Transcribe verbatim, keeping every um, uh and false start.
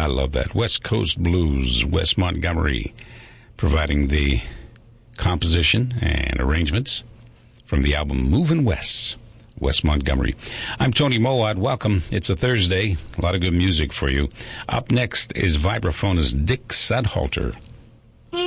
love that. West Coast Blues, Wes Montgomery, providing the composition and arrangements from the album Movin' West, Wes Montgomery. I'm Tony Moad. Welcome. It's a Thursday. A lot of good music for you. Up next is vibraphonist Dick Sadhalter